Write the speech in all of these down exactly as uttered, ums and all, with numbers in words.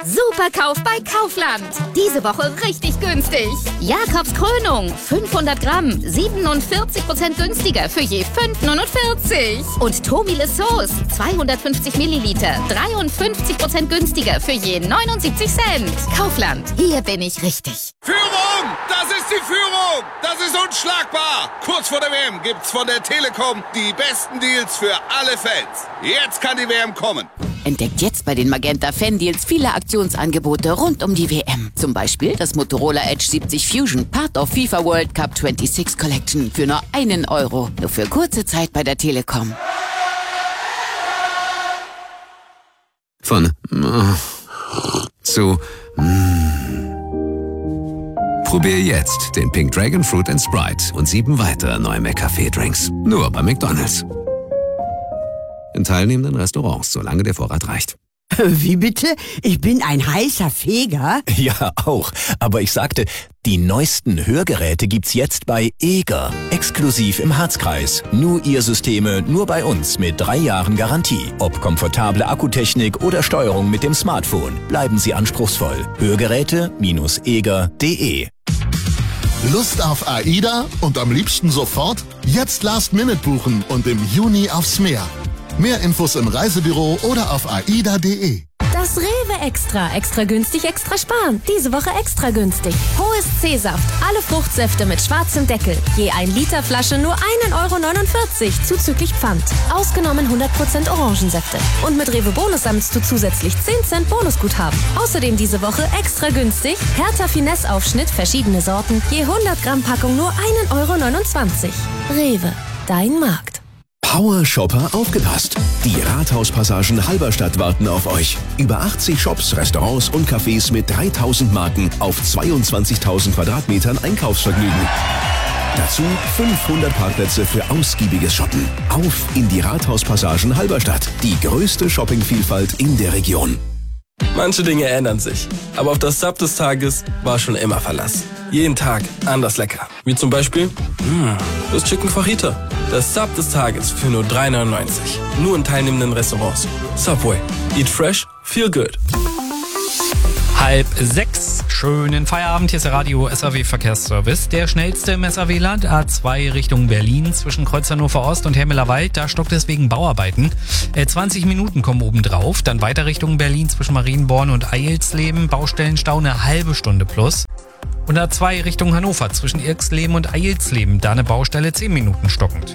Superkauf bei Kaufland. Diese Woche richtig günstig. Jakobs Krönung, fünfhundert Gramm, siebenundvierzig Prozent günstiger für je fünf Euro neunundvierzig. Und Tomile Sauce, zweihundertfünfzig Milliliter, dreiundfünfzig Prozent günstiger für je neunundsiebzig Cent. Kaufland, hier bin ich richtig. Führung! Das ist die Führung! Das ist unschlagbar! Kurz vor der W M gibt's von der Telekom die besten Deals für alle Fans. Jetzt kann die W M kommen. Entdeckt jetzt bei den Magenta Fan Deals viele Aktionsangebote rund um die W M. Zum Beispiel das Motorola Edge siebzig Fusion, Part of FIFA World Cup sechsundzwanzig Collection für nur einen Euro. Nur für kurze Zeit bei der Telekom. Von zu Probier jetzt den Pink Dragon Fruit and Sprite und sieben weitere neue McCafé-Drinks. Nur bei McDonald's. In teilnehmenden Restaurants, solange der Vorrat reicht. Wie bitte? Ich bin ein heißer Feger? Ja, auch. Aber ich sagte, die neuesten Hörgeräte gibt's jetzt bei Eger. Exklusiv im Harzkreis. Nur ihr Systeme, nur bei uns mit drei Jahren Garantie. Ob komfortable Akkutechnik oder Steuerung mit dem Smartphone. Bleiben Sie anspruchsvoll. Hörgeräte eger punkt de. Lust auf AIDA und am liebsten sofort? Jetzt Last Minute buchen und im Juni aufs Meer. Mehr Infos im Reisebüro oder auf aida punkt de. Das Rewe Extra. Extra günstig, extra sparen. Diese Woche extra günstig. Hohes C-Saft. Alle Fruchtsäfte mit schwarzem Deckel. Je ein Liter Flasche nur ein Euro neunundvierzig. Zuzüglich Pfand. Ausgenommen hundert Prozent Orangensäfte. Und mit Rewe Bonus sammelst du zusätzlich zehn Cent Bonusguthaben. Außerdem diese Woche extra günstig. Hertha Finesse Aufschnitt, verschiedene Sorten. Je hundert Gramm Packung nur ein Euro neunundzwanzig. Rewe. Dein Markt. Power Shopper aufgepasst! Die Rathauspassagen Halberstadt warten auf euch. Über achtzig Shops, Restaurants und Cafés mit dreitausend Marken auf zweiundzwanzigtausend Quadratmetern Einkaufsvergnügen. Dazu fünfhundert Parkplätze für ausgiebiges Shoppen. Auf in die Rathauspassagen Halberstadt. Die größte Shoppingvielfalt in der Region. Manche Dinge ändern sich, aber auf das Sub des Tages war schon immer Verlass. Jeden Tag anders lecker. Wie zum Beispiel mh, das Chicken Fajita. Das Sub des Tages für nur drei neunundneunzig. Nur in teilnehmenden Restaurants. Subway. Eat fresh, feel good. Halb sechs. Schönen Feierabend. Hier ist der Radio S A W Verkehrsservice. Der schnellste im S A W-Land. A zwei Richtung Berlin zwischen Kreuz Hannover Ost und Hermeler Wald. Da stockt es wegen Bauarbeiten. Äh, zwanzig Minuten kommen oben drauf. Dann weiter Richtung Berlin zwischen Marienborn und Eilsleben. Baustellenstau eine halbe Stunde plus. Und A zwei Richtung Hannover zwischen Irxleben und Eilsleben. Da eine Baustelle zehn Minuten stockend.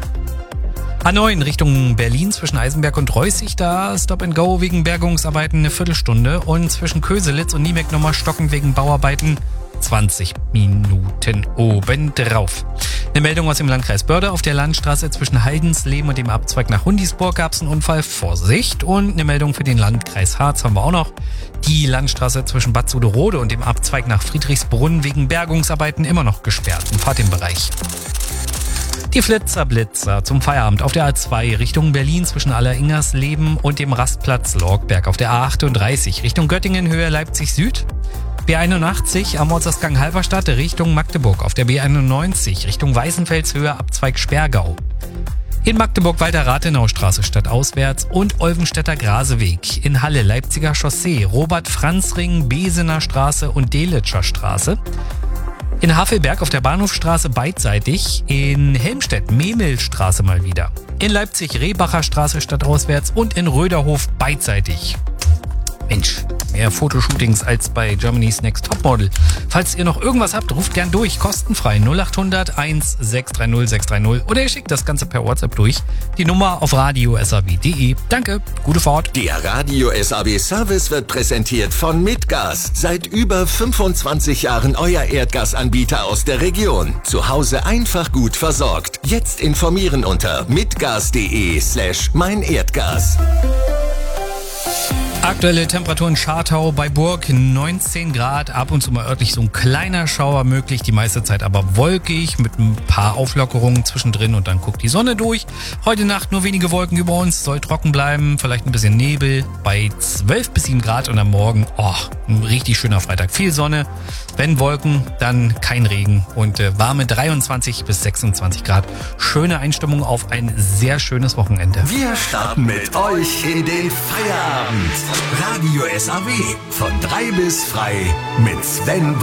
A neun Richtung Berlin zwischen Eisenberg und Reußig, da Stop and Go wegen Bergungsarbeiten eine Viertelstunde und zwischen Köselitz und Niebeck nochmal stockend wegen Bauarbeiten zwanzig Minuten obendrauf. Eine Meldung aus dem Landkreis Börde: Auf der Landstraße zwischen Haldensleben und dem Abzweig nach Hundisburg gab es einen Unfall. Vorsicht! Und eine Meldung für den Landkreis Harz haben wir auch noch. Die Landstraße zwischen Bad Suderode und dem Abzweig nach Friedrichsbrunn wegen Bergungsarbeiten immer noch gesperrt im Fahrtenbereich. Die Flitzer-Blitzer zum Feierabend auf der A zwei Richtung Berlin zwischen Alleringersleben und dem Rastplatz Lorgberg. Auf der A achtunddreißig Richtung Göttingen Höhe Leipzig Süd. B einundachtzig am Ortsausgang Halberstadt Richtung Magdeburg. Auf der B einundneunzig Richtung Weißenfels Höhe Abzweig Sperrgau. In Magdeburg Walter Rathenaustraße stadtauswärts und Olvenstädter Graseweg. In Halle Leipziger Chaussee, Robert-Franz-Ring, Besener Straße und Delitscher Straße. In Havelberg auf der Bahnhofstraße beidseitig, in Helmstedt Memelstraße mal wieder. In Leipzig Rehbacher Straße stadtauswärts und in Röderhof beidseitig. Mensch, mehr Fotoshootings als bei Germany's Next Topmodel. Falls ihr noch irgendwas habt, ruft gern durch, kostenfrei null achthundert eins sechs drei null sechs drei null oder ihr schickt das Ganze per WhatsApp durch. Die Nummer auf radio s a w punkt de. Danke, gute Fahrt. Der Radio S A W Service wird präsentiert von Mitgas. Seit über fünfundzwanzig Jahren euer Erdgasanbieter aus der Region. Zu Hause einfach gut versorgt. Jetzt informieren unter mitgas.de slash mein Erdgas. Aktuelle Temperaturen Schartau bei Burg neunzehn Grad, ab und zu mal örtlich so ein kleiner Schauer möglich, die meiste Zeit aber wolkig mit ein paar Auflockerungen zwischendrin und dann guckt die Sonne durch. Heute Nacht nur wenige Wolken über uns, soll trocken bleiben, vielleicht ein bisschen Nebel bei zwölf bis sieben Grad und am Morgen, oh, ein richtig schöner Freitag, viel Sonne. Wenn Wolken, dann kein Regen und äh, warme dreiundzwanzig bis sechsundzwanzig Grad. Schöne Einstimmung auf ein sehr schönes Wochenende. Wir starten mit euch in den Feierabend. Radio S A W von drei bis frei mit Sven